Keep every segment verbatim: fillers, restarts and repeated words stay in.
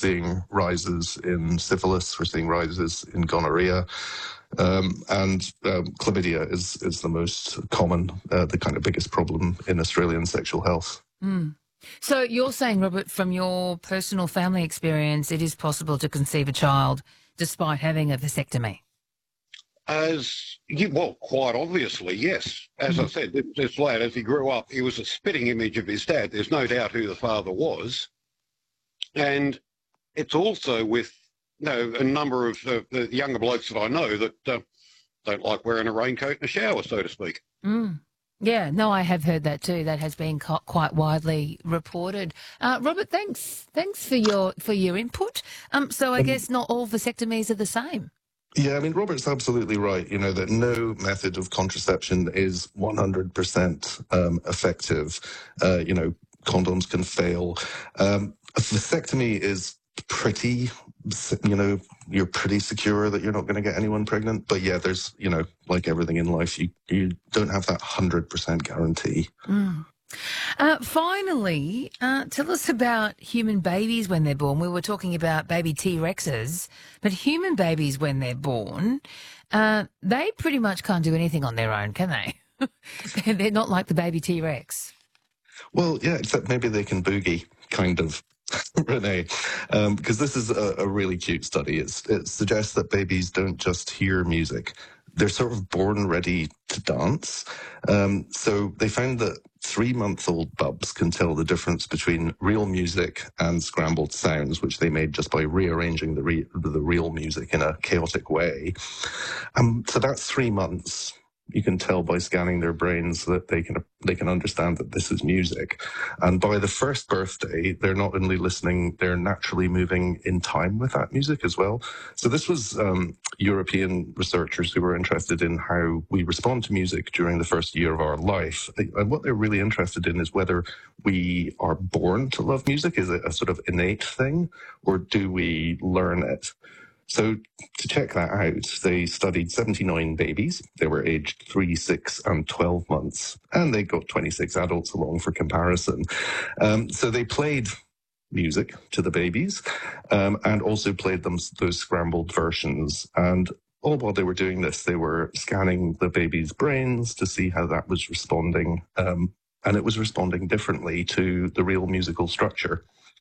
seeing rises in syphilis, we're seeing rises in gonorrhea, um, and um, chlamydia is, is the most common, uh, the kind of biggest problem in Australian sexual health. Mm. So you're saying, Robert, from your personal family experience, it is possible to conceive a child despite having a vasectomy? As you, well, quite obviously, yes. As I said, this, this lad, as he grew up, he was a spitting image of his dad. There's no doubt who the father was. And it's also with, you know, a number of uh, the younger blokes that I know that uh, don't like wearing a raincoat in a shower, so to speak. Mm. Yeah, no, I have heard that too. That has been co- quite widely reported. Uh, Robert, thanks, thanks for your for your input. Um, so I Um, guess not all vasectomies are the same. Yeah, I mean, Robert's absolutely right, you know, that no method of contraception is one hundred percent um, effective. Uh, you know, condoms can fail. Um, a vasectomy is pretty, you know, you're pretty secure that you're not going to get anyone pregnant. But yeah, there's, you know, like everything in life, you, you don't have that one hundred percent guarantee. Mm. Uh, finally, uh, tell us about human babies when they're born. We were talking about baby T-Rexes, but human babies when they're born, uh, they pretty much can't do anything on their own, can they? They're not like the baby T-Rex. Well, yeah, except maybe they can boogie, kind of. Renee, um, because this is a, a really cute study. It's, it suggests that babies don't just hear music. They're sort of born ready to dance. Um, so they found that three-month-old bubs can tell the difference between real music and scrambled sounds, which they made just by rearranging the, re- the real music in a chaotic way. Um, so that's three months. You can tell by scanning their brains that they can they can understand that this is music. And by the first birthday, they're not only listening, they're naturally moving in time with that music as well. So this was um, European researchers who were interested in how we respond to music during the first year of our life. And what they're really interested in is whether we are born to love music. Is it a sort of innate thing, or do we learn it? So to check that out, they studied seventy-nine babies. They were aged three, six, and twelve months, and they got twenty-six adults along for comparison. Um, so they played music to the babies um, and also played them those scrambled versions. And all while they were doing this, they were scanning the baby's brains to see how that was responding. Um, and it was responding differently to the real musical structure.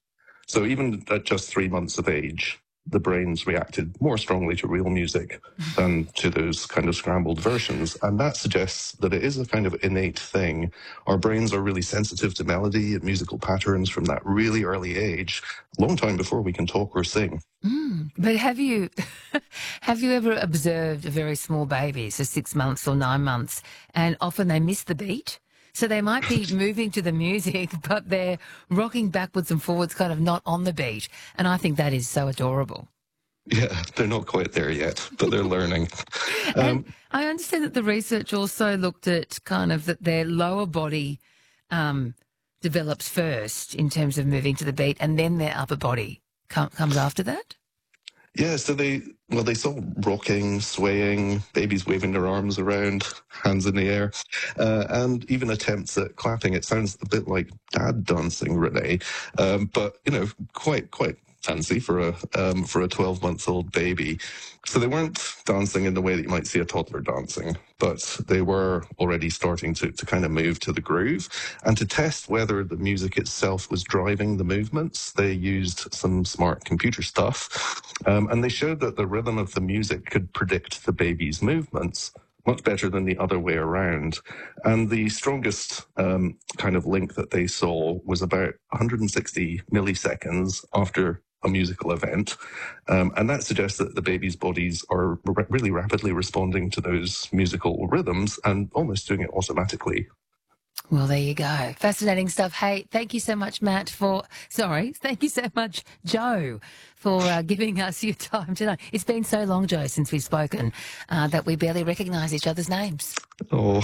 So even at just three months of age, the brains reacted more strongly to real music than to those kind of scrambled versions. And that suggests that it is a kind of innate thing. Our brains are really sensitive to melody and musical patterns from that really early age, long time before we can talk or sing. Mm. But have you have you ever observed a very small baby, so six months or nine months, and often they miss the beat? So they might be moving to the music, but they're rocking backwards and forwards, kind of not on the beat. And I think that is so adorable. Yeah, they're not quite there yet, but they're learning. Um, and I understand that the research also looked at kind of that their lower body um, develops first in terms of moving to the beat, and then their upper body com- comes after that. Yeah, so they, well, they saw rocking, swaying, babies waving their arms around, hands in the air, uh, and even attempts at clapping. It sounds a bit like dad dancing, Renee, um, but, you know, quite, quite fancy for a um, for a twelve-month-old baby. So they weren't dancing in the way that you might see a toddler dancing, but they were already starting to, to kind of move to the groove. And to test whether the music itself was driving the movements, they used some smart computer stuff. Um, and they showed that the rhythm of the music could predict the baby's movements much better than the other way around. And the strongest um, kind of link that they saw was about one hundred sixty milliseconds after a musical event. Um, and that suggests that the baby's bodies are r- really rapidly responding to those musical rhythms and almost doing it automatically. Well, there you go. Fascinating stuff. Hey, thank you so much, Matt, for, sorry, thank you so much, Joe, for uh, giving us your time tonight. It's been so long, Joe, since we've spoken uh, that we barely recognise each other's names. Oh,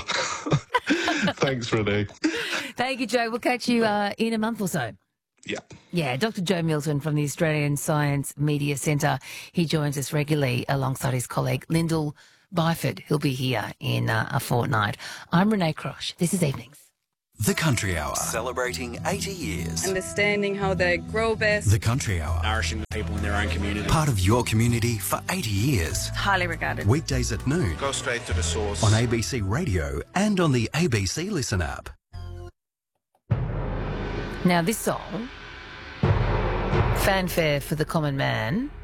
thanks, Renee. Thank you, Joe. We'll catch you uh, in a month or so. Yeah. Yeah, Doctor Joe Milton from the Australian Science Media Centre. He joins us regularly alongside his colleague Lyndall Byford. He'll be here in uh, a fortnight. I'm Renee Crosh. This is Evenings. The Country Hour, celebrating eighty years. Understanding how they grow best. The Country Hour, nourishing the people in their own community. Part of your community for eighty years. Highly regarded. Weekdays at noon. Go straight to the source. On A B C Radio and on the A B C Listen app. Now this song, Fanfare for the Common Man,